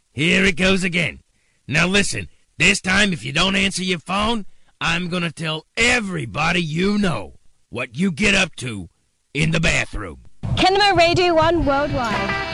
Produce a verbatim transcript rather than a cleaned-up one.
Here it goes again. Now listen, this time if you don't answer your phone, I'm gonna tell everybody you know what you get up to in the bathroom. Kinema Radio one Worldwide.